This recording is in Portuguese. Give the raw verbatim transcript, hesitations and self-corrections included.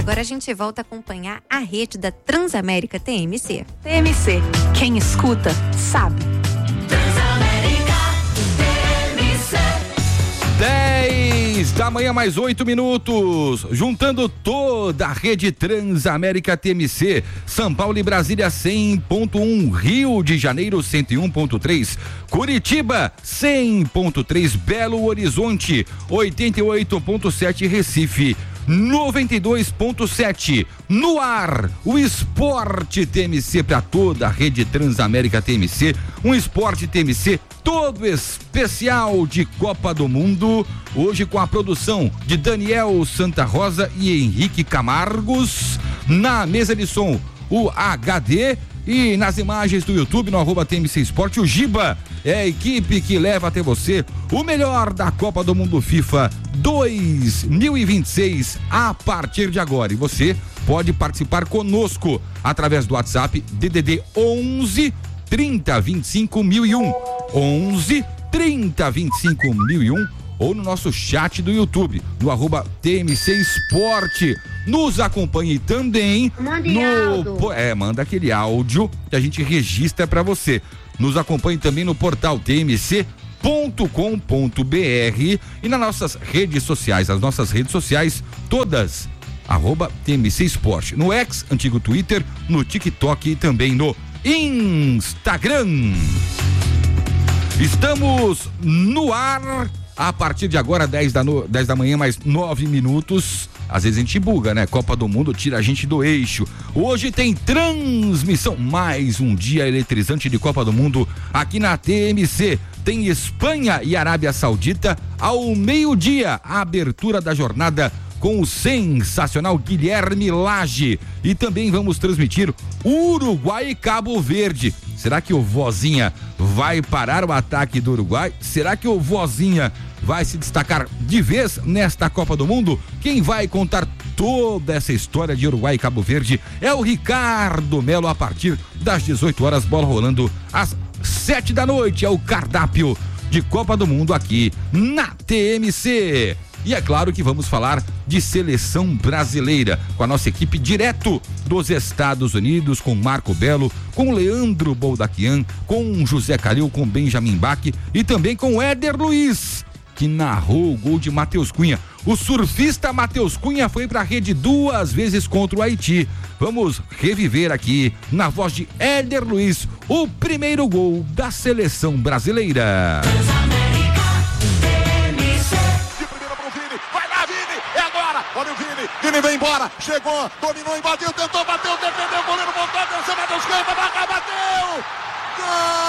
Agora a gente volta a acompanhar a rede da Transamérica T M C. T M C, quem escuta, sabe. Transamérica T M C. dez da manhã, mais oito minutos. Juntando toda a rede Transamérica T M C. São Paulo e Brasília cem ponto um. Rio de Janeiro cento e um ponto três. Curitiba cem ponto três. Belo Horizonte oitenta e oito ponto sete. Recife noventa e dois ponto sete. No ar, o Esporte T M C para toda a rede Transamérica T M C. Um Esporte T M C todo especial de Copa do Mundo. Hoje com a produção de Daniel Santa Rosa e Henrique Camargos. Na mesa de som, o H D. E nas imagens do YouTube, no arroba T M C Esporte, o Giba é a equipe que leva até você o melhor da Copa do Mundo FIFA dois mil e vinte e seis a partir de agora. E você pode participar conosco através do WhatsApp D D D onze trinta vinte e cinco mil e um. onze trinta vinte e cinco mil e um. Ou no nosso chat do YouTube, no arroba T M C Esporte. Nos acompanhe também no... É, manda aquele áudio que a gente registra para você. Nos acompanhe também no portal T M C ponto com ponto B R e nas nossas redes sociais, as nossas redes sociais todas, arroba T M C Esporte. No X, antigo Twitter, no TikTok e também no Instagram. Estamos no ar a partir de agora, dez da, no... dez da manhã, mais nove minutos. Às vezes a gente buga, né? Copa do Mundo tira a gente do eixo. Hoje tem transmissão, mais um dia eletrizante de Copa do Mundo aqui na T M C. Tem Espanha e Arábia Saudita ao meio-dia, a abertura da jornada com o sensacional Guilherme Lage. E também vamos transmitir Uruguai e Cabo Verde. Será que o Vozinha vai parar o ataque do Uruguai? Será que o Vozinha vai se destacar de vez nesta Copa do Mundo? Quem vai contar toda essa história de Uruguai e Cabo Verde é o Ricardo Melo, a partir das dezoito horas, bola rolando às sete da noite. É o cardápio de Copa do Mundo aqui na T M C. E é claro que vamos falar de seleção brasileira, com a nossa equipe direto dos Estados Unidos, com Marco Belo, com Leandro Boldaquian, com José Calil, com Benjamin Bach e também com Éder Luiz, que narrou o gol de Matheus Cunha. O surfista Matheus Cunha foi para a rede duas vezes contra o Haiti. Vamos reviver aqui, na voz de Éder Luiz, o primeiro gol da seleção brasileira. Olha o Vini, Vini vem embora, chegou, dominou, invadiu, tentou bater.